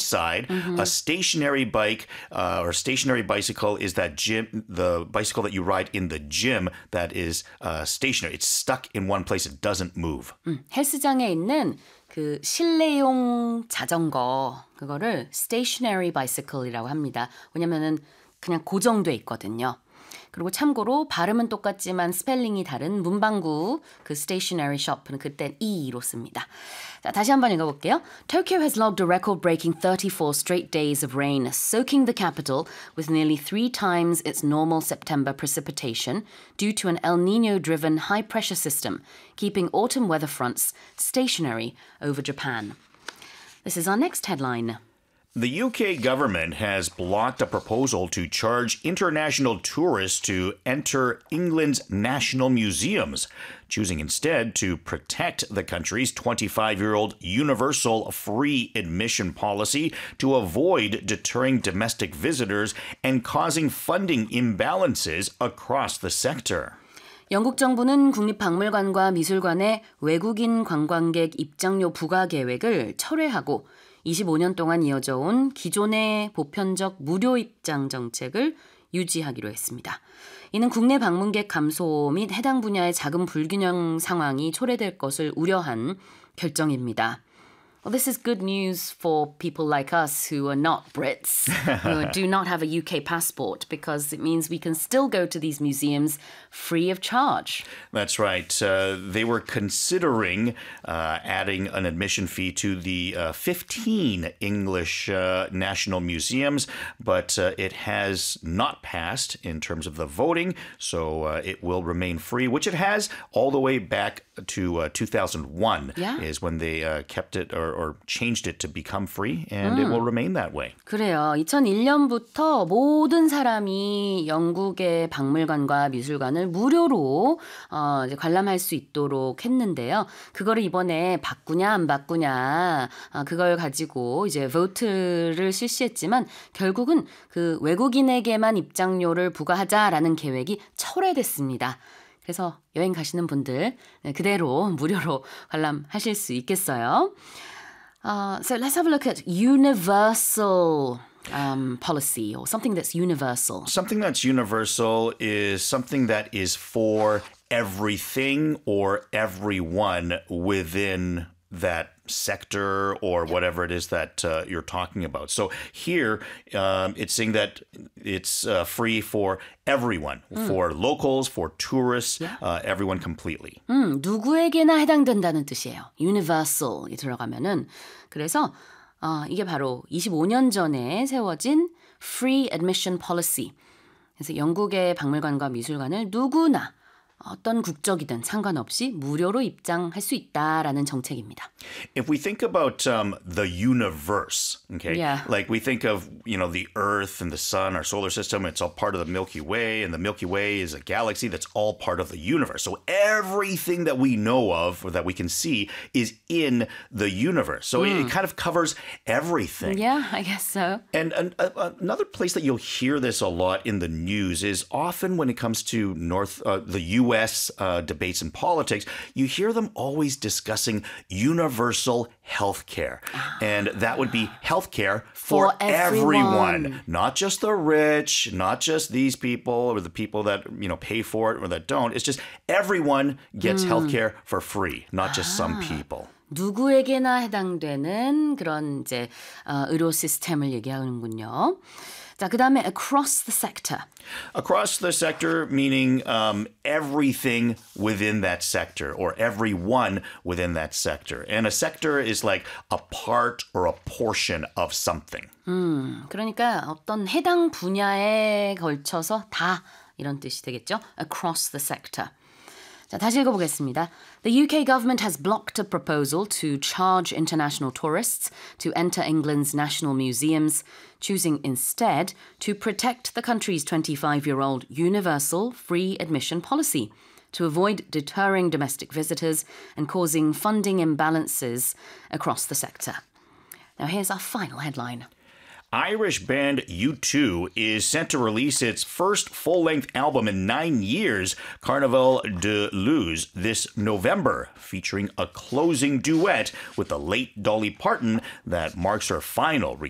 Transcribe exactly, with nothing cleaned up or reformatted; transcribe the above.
outside. Mm-hmm. A stationary bike uh, or stationary bicycle is that gym, the bicycle that you ride in the gym that is uh, stationary. It's stuck in one place. It doesn't move. 음, 헬스장에 있는 그 실내용 자전거 그거를 stationary bicycle이라고 합니다. 왜냐면은 그냥 고정돼 있거든요. 그리고 참고로 발음은 똑같지만 스펠링이 다른 문방구 그 stationery shop는 그땐 E로 씁니다. 자, 다시 한번 읽어볼게요. Tokyo has logged a record-breaking thirty-four straight days of rain, soaking the capital with nearly three times its normal September precipitation due to an El Niño-driven high-pressure system, keeping autumn weather fronts stationary over Japan. This is our next headline. The U K government has blocked a proposal to charge international tourists to enter England's national museums, choosing instead to protect the country's twenty-five-year-old universal free admission policy to avoid deterring domestic visitors and causing funding imbalances across the sector. 영국 정부는 국립박물관과 미술관의 외국인 관광객 입장료 부과 계획을 철회하고 이십오 년 동안 이어져 온 기존의 보편적 무료 입장 정책을 유지하기로 했습니다. 이는 국내 방문객 감소 및 해당 분야의 자금 불균형 상황이 초래될 것을 우려한 결정입니다. Well, this is good news for people like us who are not Brits, who do not have a U K passport, because it means we can still go to these museums free of charge. That's right. Uh, they were considering uh, adding an admission fee to the uh, fifteen English uh, national museums, but uh, it has not passed in terms of the voting, so uh, it will remain free, which it has all the way back to uh, two thousand one yeah. is when they uh, kept it or, or changed it to become free, and mm. it will remain that way. 그래요. 이천일 년부터 모든 사람이 영국의 박물관과 미술관을 무료로 어, 이제 관람할 수 있도록 했는데요. 그거를 이번에 바꾸냐 안 바꾸냐 어, 그걸 가지고 이제 vote를 실시했지만 결국은 그 외국인에게만 입장료를 부과하자라는 계획이 철회됐습니다. 그래서 여행 가시는 분들 그대로 무료로 관람하실 수 있겠어요. Uh, so let's have a look at universal um, policy or something that's universal. Something that's universal is something that is for everything or everyone within that sector or whatever it is that uh, you're talking about. So here, um, it's saying that it's uh, free for everyone, mm. for locals, for tourists, yeah. uh, everyone completely. 음, 누구에게나 해당된다는 뜻이에요. universal이 들어가면은. 그래서 어, 이게 바로 이십오 년 전에 세워진 free admission policy. 그래서 영국의 박물관과 미술관을 누구나 어떤 국적이든 상관없이 무료로 입장할 수 있다라는 정책입니다. If we think about um, the universe, okay, yeah. like we think of, you know, the Earth and the Sun, our solar system, it's all part of the Milky Way, and the Milky Way is a galaxy that's all part of the universe. So everything that we know of or that we can see is in the universe. So mm. it, it kind of covers everything. Yeah, I guess so. And an, a, another place that you'll hear this a lot in the news is often when it comes to North, uh, the U S U S uh, debates and politics, you hear them always discussing universal health care. And that would be health care for, for everyone. everyone, not just the rich, not just these people or the people that, you know, pay for it or that don't. It's just everyone gets mm. health care for free, not just some people. 누구에게나 해당되는 그런 이제 어, 의료 시스템을 얘기하는군요. 자, 그다음에 across the sector. Across the sector meaning um, everything within that sector or everyone within that sector. And a sector is like a part or a portion of something. 음, 그러니까 어떤 해당 분야에 걸쳐서 다 이런 뜻이 되겠죠. Across the sector. 자, 다시 읽어보겠습니다. The U K government has blocked a proposal to charge international tourists to enter England's national museums, choosing instead to protect the country's twenty-five-year-old universal free admission policy to avoid deterring domestic visitors and causing funding imbalances across the sector. Now here's our final headline. Irish band U two is set to release its first full-length album in nine years, Carnival de Luz, this November, featuring a closing duet with the late Dolly Parton that marks her final